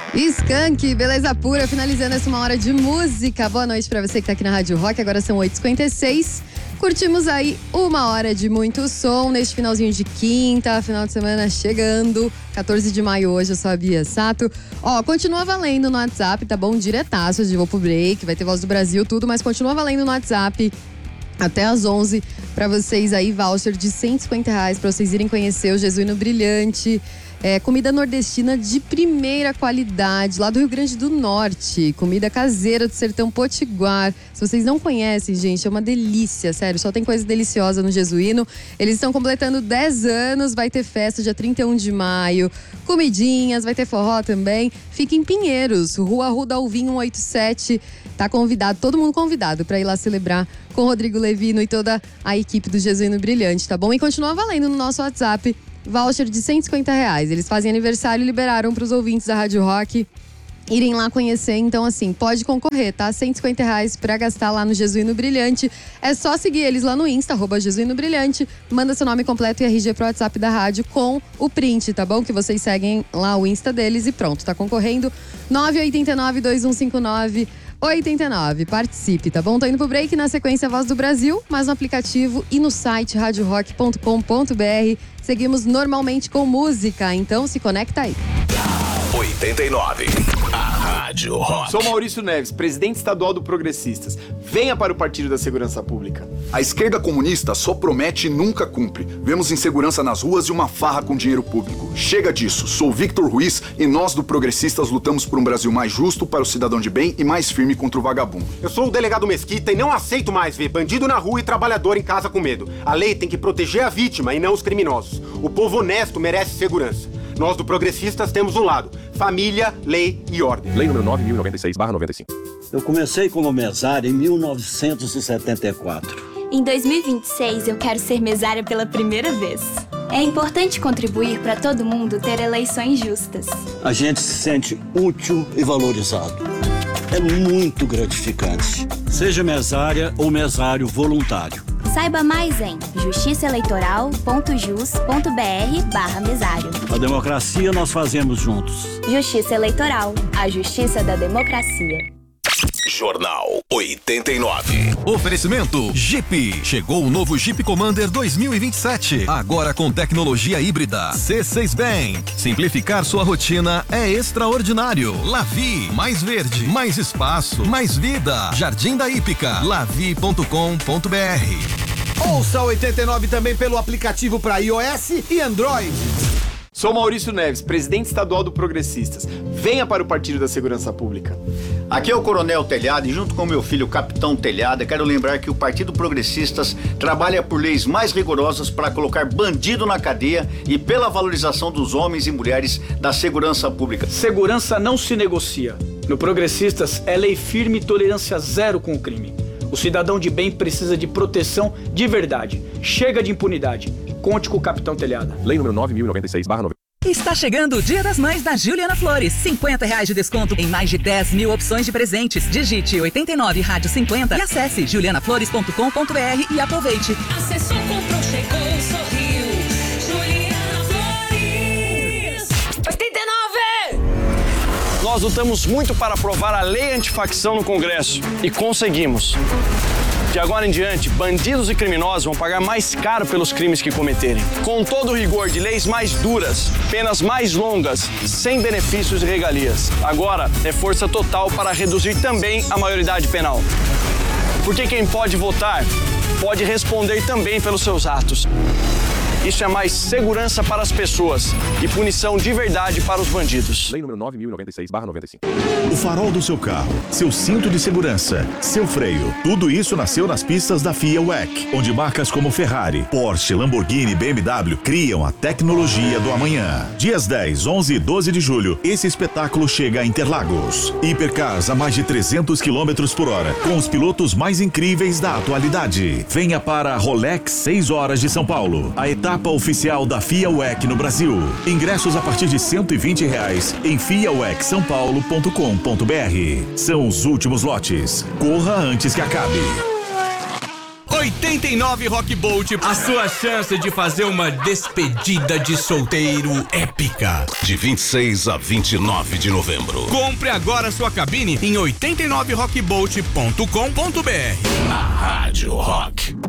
Skank, beleza pura, finalizando essa 1 hora de música. Boa noite pra você que tá aqui na Rádio Rock, agora são 8h56. Curtimos aí 1 hora de muito som neste finalzinho de quinta, final de semana chegando. 14 de maio hoje, eu sou a Bia Sato. Ó, continua valendo no WhatsApp, tá bom? Diretaço, de vou pro break, vai ter Voz do Brasil, tudo, mas continua valendo no WhatsApp. Até às 11, pra vocês aí, voucher de R$150 pra vocês irem conhecer o Jesuíno Brilhante. Comida nordestina de primeira qualidade, lá do Rio Grande do Norte. Comida caseira do Sertão Potiguar. Se vocês não conhecem, gente, é uma delícia, sério. Só tem coisa deliciosa no Jesuíno. Eles estão completando 10 anos, vai ter festa dia 31 de maio. Comidinhas, vai ter forró também. Fica em Pinheiros, Rua Arruda Alvim 187. Tá convidado, todo mundo convidado pra ir lá celebrar com o Rodrigo Levino e toda a equipe do Jesuíno Brilhante, tá bom? E continua valendo no nosso WhatsApp. Voucher de R$150. Eles fazem aniversário e liberaram para os ouvintes da Rádio Rock irem lá conhecer. Então, assim, pode concorrer, tá? R$150 para gastar lá no Jesuíno Brilhante. É só seguir eles lá no Insta, @Jesuíno Brilhante. Manda seu nome completo e RG pro WhatsApp da rádio com o print, tá bom? Que vocês seguem lá o Insta deles e pronto, tá concorrendo. 989-2159-89. Participe, tá bom? Tô indo pro break, na sequência Voz do Brasil, mas no aplicativo e no site radiorock.com.br. Seguimos normalmente com música, então se conecta aí. 89. A Rádio Rock. Sou Maurício Neves, presidente estadual do Progressistas. Venha para o Partido da Segurança Pública. A esquerda comunista só promete e nunca cumpre. Vemos insegurança nas ruas e uma farra com dinheiro público. Chega disso. Sou Victor Ruiz e nós do Progressistas lutamos por um Brasil mais justo para o cidadão de bem e mais firme contra o vagabundo. Eu sou o delegado Mesquita e não aceito mais ver bandido na rua e trabalhador em casa com medo. A lei tem que proteger a vítima e não os criminosos. O povo honesto merece segurança. Nós do Progressistas temos um lado: família, lei e ordem. Lei número 9.096/95. Eu comecei como mesário em 1974. Em 2026, eu quero ser mesária pela primeira vez. É importante contribuir para todo mundo ter eleições justas. A gente se sente útil e valorizado. É muito gratificante. Seja mesária ou mesário voluntário. Saiba mais em justiçaeleitoral.jus.br/mesário. A democracia nós fazemos juntos. Justiça Eleitoral, a justiça da democracia. Jornal 89. Oferecimento Jeep. Chegou o novo Jeep Commander 2027. Agora com tecnologia híbrida. C6 Bank. Simplificar sua rotina é extraordinário. Lavi. Mais verde, mais espaço, mais vida. Jardim da Hípica. lavi.com.br. Ouça 89 também pelo aplicativo para iOS e Android. Sou Maurício Neves, presidente estadual do Progressistas. Venha para o Partido da Segurança Pública. Aqui é o Coronel Telhado e junto com meu filho, Capitão Telhado, quero lembrar que o Partido Progressistas trabalha por leis mais rigorosas para colocar bandido na cadeia e pela valorização dos homens e mulheres da segurança pública. Segurança não se negocia. No Progressistas é lei firme e tolerância zero com o crime. O cidadão de bem precisa de proteção de verdade. Chega de impunidade. Conte com o Capitão Telhada. Lei número 9.096/90. Está chegando o Dia das Mães da Juliana Flores. R$50 de desconto em mais de 10 mil opções de presentes. Digite 89 Rádio 50 e acesse julianaflores.com.br e aproveite. Acessou, comprou, chegou, sorriu. Juliana Flores. 89! Nós lutamos muito para aprovar a lei antifacção no Congresso e conseguimos. De agora em diante, bandidos e criminosos vão pagar mais caro pelos crimes que cometerem. Com todo o rigor de leis mais duras, penas mais longas, sem benefícios e regalias. Agora é força total para reduzir também a maioridade penal. Porque quem pode votar, pode responder também pelos seus atos. Isso é mais segurança para as pessoas e punição de verdade para os bandidos. Lei número 9.096/95. O farol do seu carro, seu cinto de segurança, seu freio, tudo isso nasceu nas pistas da FIA WEC, onde marcas como Ferrari, Porsche, Lamborghini e BMW criam a tecnologia do amanhã. Dias 10, 11 e 12 de julho, esse espetáculo chega a Interlagos. Hipercars a mais de 300 km por hora, com os pilotos mais incríveis da atualidade. Venha para a Rolex 6 horas de São Paulo, a etapa oficial da FIA WEC no Brasil. Ingressos a partir de R$120 em fiawecsaopaulo.com.br. São os últimos lotes. Corra antes que acabe. 89 Rock Bolt, a sua chance de fazer uma despedida de solteiro épica. De 26 a 29 de novembro. Compre agora sua cabine em 89rockbolt.com.br. Na Rádio Rock.